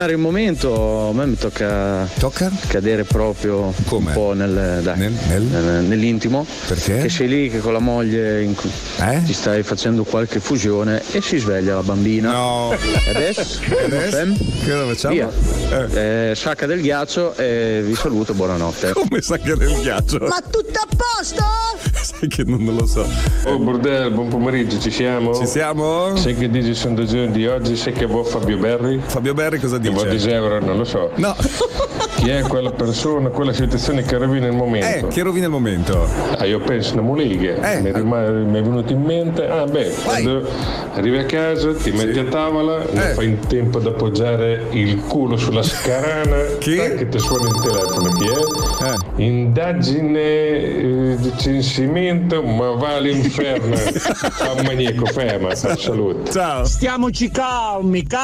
Il momento a me mi tocca cadere proprio come? Un po' nell'intimo. Perché? Che sei lì che con la moglie ti stai facendo qualche fusione e si sveglia la bambina. No. E adesso? Che facciamo? Via. Sacca del ghiaccio e vi saluto, buonanotte. Come sacca del ghiaccio? Ma tutto a posto? Sai che non lo so. Oh bordello, buon pomeriggio, ci siamo? Ci siamo? Sai che dici sono 2 giorni di oggi, sai che vuoi Fabio Berri? Fabio Berri cosa dice? Che vuoi 10 euro, non lo so. No. Chi è quella persona, quella situazione che rovina il momento? Che rovina il momento? Io penso una molighe. Mi è venuto in mente, quando arrivi a casa, ti metti a tavola, non fai in tempo ad appoggiare il culo sulla scarana, che ti suona il telefono, chi è? Indagine di censimento, ma va all'inferno. Ciao maniaco, ferma, salute. Ciao. Stiamoci calmi,